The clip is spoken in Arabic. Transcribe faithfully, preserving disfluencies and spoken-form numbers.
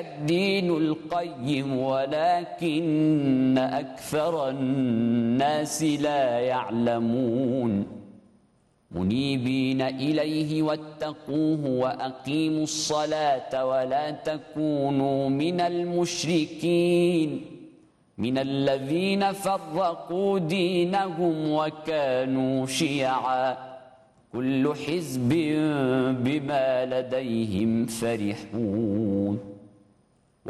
الدين القيم ولكن أكثر الناس لا يعلمون منيبين إليه واتقوه وأقيموا الصلاة ولا تكونوا من المشركين من الذين فرقوا دينهم وكانوا شيعا كل حزب بما لديهم فرحون.